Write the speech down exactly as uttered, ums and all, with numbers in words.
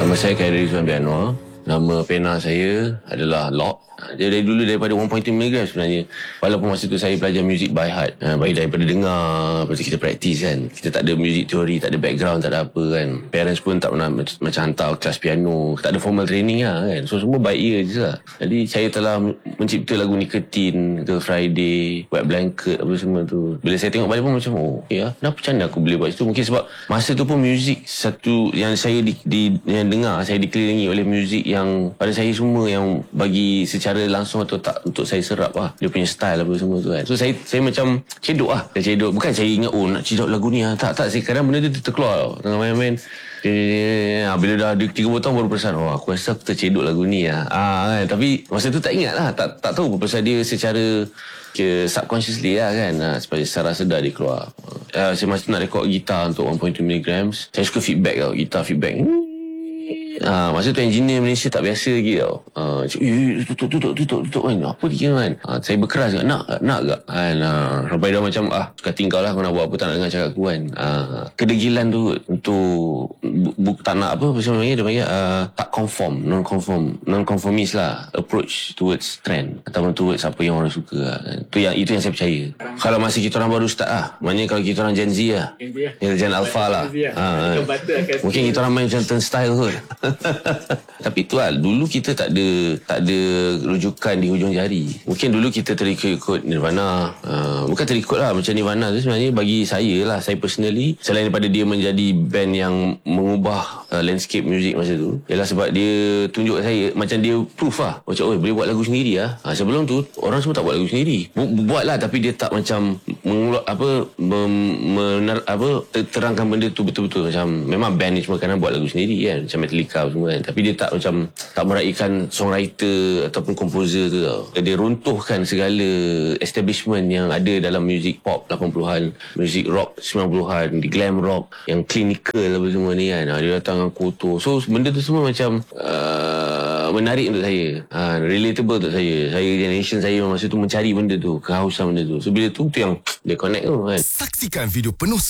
Nama saya Khairi Rizwan Bianwar. Nama pena saya adalah Lock. Dia dari dulu daripada one point two miligram sebenarnya. Walaupun masa tu saya belajar muzik by heart. Ha, baik daripada dengar, lepas tu kita praktis kan. Kita tak ada muzik teori, tak ada background, tak ada apa kan. Parents pun tak pernah macam hantar kelas piano. Tak ada formal training lah kan. So semua by ear je lah. Jadi saya telah mencipta lagu Nikotin, Girl Friday, Wet Blanket, apa semua tu. Bila saya tengok balik pun macam, oh ya, kenapa macam mana aku boleh buat itu? Mungkin sebab masa tu pun muzik satu yang saya di, di yang dengar, saya dikelilingi oleh muzik yang pada saya semua yang bagi secara langsung atau tak untuk saya serap lah. Dia punya style apa semua tu kan. So saya saya macam cedok lah. Saya cedok. Bukan saya ingat, oh nak cedok lagu ni lah. Tak, tak. Saya kadang benda tu terkeluar tau. Tengah main-main. Bila dah tiga puluh tahun baru perasan, oh aku rasa aku tercedok lagu ni lah. Ah, kan? Tapi masa tu tak ingat lah. Tak, tak tahu pasal dia secara ke subconsciously lah kan. Ha, secara sedar dia keluar. Uh, saya masih nak rekod gitar untuk one point two miligrams. Saya suka feedback tau. Gitar feedback. Ha, masa tu engineer Malaysia tak biasa lagi tau. Ha, cakap, eh, tutup, tutup, tutup, tutup kan. Apa dia kan? Ha, saya berkeras ke? Nak, nak tak? Kan? Ha, sampai dah macam, ah, suka tinggal lah. Kau nak buat apa, tak nak dengar cakap aku kan. Ha, kedegilan tu untuk bu, bu, tak nak apa, macam mana dia panggil, uh, tak conform, non-conform, non-conformist lah. Approach towards trend. Ataupun towards apa yang orang suka lah. Kan? Tu yang, itu yang saya percaya. Kalau masih kita orang baru start lah. Maknanya kalau kita orang Gen Z lah. Gen Alpha lah. Ha, ha. Mungkin kita orang main macam turn style kot. Tapi tu lah, dulu kita tak ada tak ada rujukan di hujung jari. Mungkin dulu kita terikut Nirvana. Uh, bukan terikut lah, macam Nirvana tu sebenarnya bagi saya lah, saya personally, selain daripada dia menjadi band yang mengubah uh, landscape muzik masa tu, ialah sebab dia tunjuk saya, macam dia proof lah, macam oh boleh buat lagu sendiri lah. Ha, sebelum tu orang semua tak buat lagu sendiri. Bu- buat lah, tapi dia tak macam mengulak apa mem- mener, apa terangkan benda tu betul-betul. Macam memang band ni semua kadang buat lagu sendiri kan, macam Metallica semua kan. Tapi dia tak macam tak meraihkan songwriter ataupun komposer tu tau. Dia runtuhkan segala establishment yang ada dalam muzik pop lapan puluhan, muzik rock sembilan puluhan, di glam rock yang clinical apa semua ni kan. Dia datang dengan kotor. So benda tu semua macam uh, menarik untuk saya. Ha, relatable untuk saya. Saya generation saya masa tu mencari benda tu, kehausan benda tu. So bila tu tu yang dia connect tu kan. Saksikan video penuh